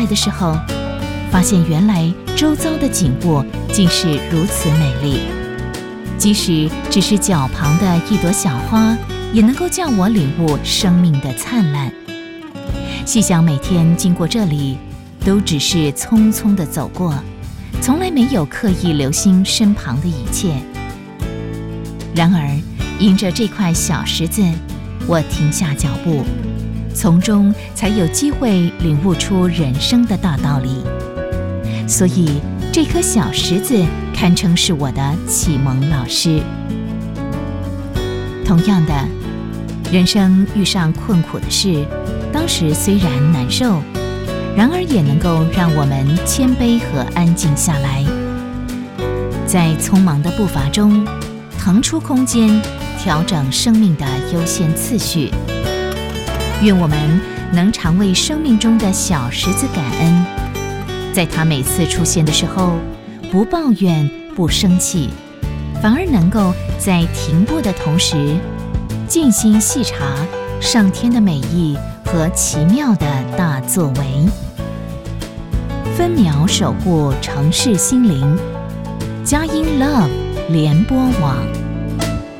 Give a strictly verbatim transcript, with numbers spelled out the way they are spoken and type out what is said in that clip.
来的时候，发现原来周遭的景物竟是如此美丽，即使只是脚旁的一朵小花，也能够叫我领悟生命的灿烂。细想每天经过这里，都只是匆匆地走过，从来没有刻意留心身旁的一切。然而因着这块小石子，我停下脚步，从中才有机会领悟出人生的大道理。所以这颗小石子堪称是我的启蒙老师。同样的，人生遇上困苦的事，当时虽然难受，然而也能够让我们谦卑和安静下来，在匆忙的步伐中腾出空间，调整生命的优先次序。愿我们能常为生命中的小石子感恩，在它每次出现的时候，不抱怨不生气，反而能够在停步的同时，静心细察上天的美意和奇妙的大作为。分秒守护城市心灵，佳音 Love 联播网。